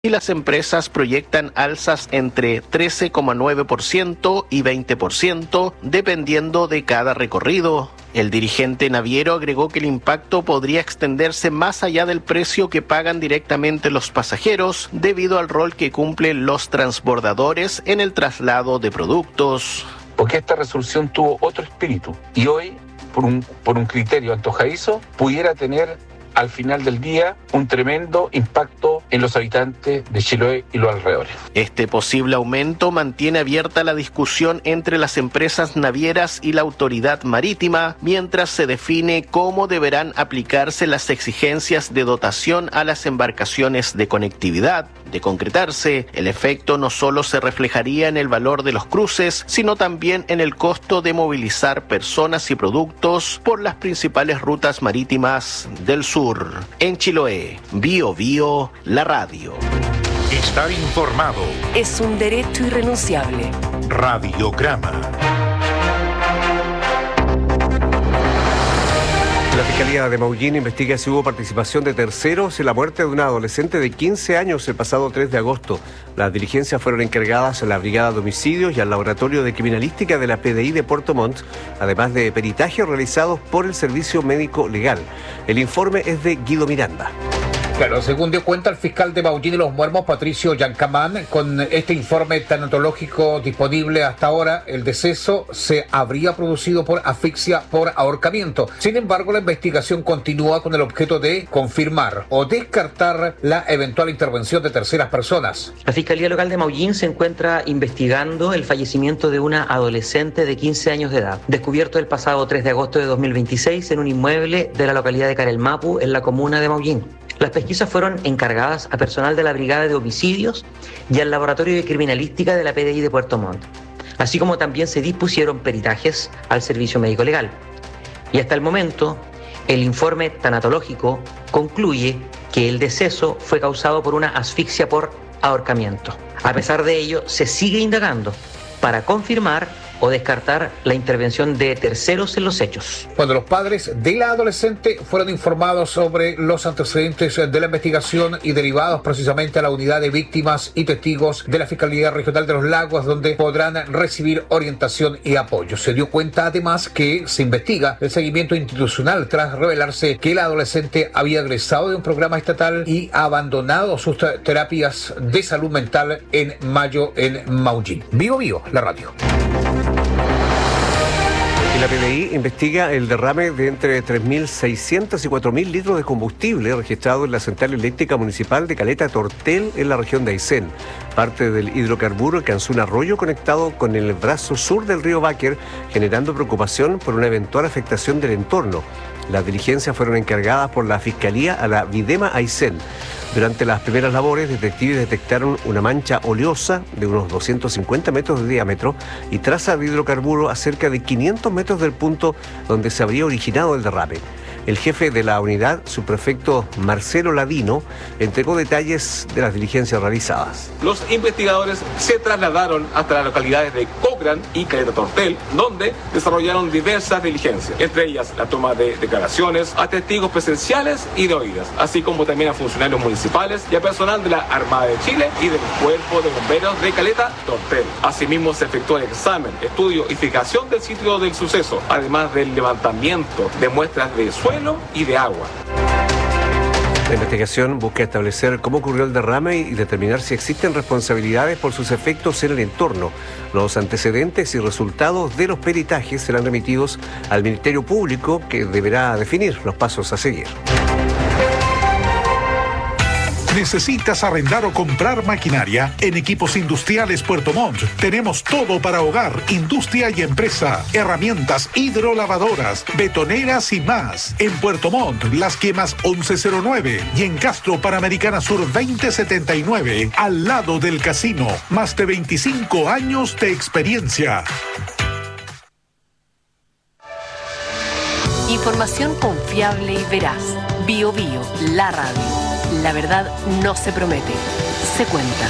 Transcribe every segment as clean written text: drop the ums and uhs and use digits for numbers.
y las empresas proyectan alzas entre 13,9% y 20%, dependiendo de cada recorrido. El dirigente naviero agregó que el impacto podría extenderse más allá del precio que pagan directamente los pasajeros, debido al rol que cumplen los transbordadores en el traslado de productos. Porque esta resolución tuvo otro espíritu y hoy, por un criterio antojadizo, pudiera tener al final del día un tremendo impacto en los habitantes de Chiloé y los alrededores. Este posible aumento mantiene abierta la discusión entre las empresas navieras y la autoridad marítima, mientras se define cómo deberán aplicarse las exigencias de dotación a las embarcaciones de conectividad. De concretarse, el efecto no solo se reflejaría en el valor de los cruces, sino también en el costo de movilizar personas y productos por las principales rutas marítimas del sur. En Chiloé, Bio Bio, la radio. Estar informado es un derecho irrenunciable. Radiograma. La Fiscalía de Maullín investiga si hubo participación de terceros en la muerte de una adolescente de 15 años el pasado 3 de agosto. Las diligencias fueron encargadas a la Brigada de Homicidios y al Laboratorio de Criminalística de la PDI de Puerto Montt, además de peritajes realizados por el Servicio Médico Legal. El informe es de Guido Miranda. Claro, según dio cuenta el fiscal de Maullín y Los Muermos, Patricio Yancamán, con este informe tanatológico disponible hasta ahora, el deceso se habría producido por asfixia por ahorcamiento. Sin embargo, la investigación continúa con el objeto de confirmar o descartar la eventual intervención de terceras personas. La Fiscalía Local de Maullín se encuentra investigando el fallecimiento de una adolescente de 15 años de edad, descubierto el pasado 3 de agosto de 2026 en un inmueble de la localidad de Carelmapu, en la comuna de Maullín. Las pesquisas fueron encargadas a personal de la Brigada de Homicidios y al Laboratorio de Criminalística de la PDI de Puerto Montt, así como también se dispusieron peritajes al Servicio Médico Legal. Y hasta el momento, el informe tanatológico concluye que el deceso fue causado por una asfixia por ahorcamiento. A pesar de ello, se sigue indagando para confirmar o descartar la intervención de terceros en los hechos. Cuando los padres de la adolescente fueron informados sobre los antecedentes de la investigación y derivados precisamente a la unidad de víctimas y testigos de la Fiscalía Regional de los Lagos, donde podrán recibir orientación y apoyo. Se dio cuenta además que se investiga el seguimiento institucional tras revelarse que la adolescente había egresado de un programa estatal y ha abandonado sus terapias de salud mental en mayo en Maullín. Bio Bio, la radio. La PDI investiga el derrame de entre 3.600 y 4.000 litros de combustible registrado en la central eléctrica municipal de Caleta Tortel en la región de Aysén. Parte del hidrocarburo alcanzó un arroyo conectado con el brazo sur del río Báquer, generando preocupación por una eventual afectación del entorno. Las diligencias fueron encargadas por la Fiscalía a la Videma Aysén. Durante las primeras labores, detectives detectaron una mancha oleosa de unos 250 metros de diámetro y traza de hidrocarburo a cerca de 500 metros del punto donde se habría originado el derrame. El jefe de la unidad, subprefecto Marcelo Ladino, entregó detalles de las diligencias realizadas. Los investigadores se trasladaron hasta las localidades de Cochrane y Caleta Tortel, donde desarrollaron diversas diligencias, entre ellas la toma de declaraciones a testigos presenciales y de oídas, así como también a funcionarios municipales y a personal de la Armada de Chile y del Cuerpo de Bomberos de Caleta Tortel. Asimismo, se efectuó el examen, estudio y fijación del sitio del suceso, además del levantamiento de muestras de suelo y de agua. La investigación busca establecer cómo ocurrió el derrame y determinar si existen responsabilidades por sus efectos en el entorno. Los antecedentes y resultados de los peritajes serán remitidos al Ministerio Público, que deberá definir los pasos a seguir. ¿Necesitas arrendar o comprar maquinaria? En Equipos Industriales Puerto Montt tenemos todo para hogar, industria y empresa. Herramientas hidrolavadoras, betoneras y más. En Puerto Montt, Las Quemas 1109 y en Castro Panamericana Sur 2079, al lado del casino. Más de 25 años de experiencia. Información confiable y veraz. Bio Bio, la radio. La verdad no se promete, se cuenta.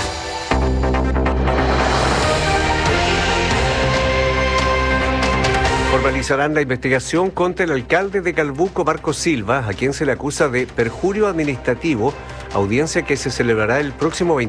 Formalizarán la investigación contra el alcalde de Calbuco, Marco Silva, a quien se le acusa de perjurio administrativo audiencia que se celebrará el próximo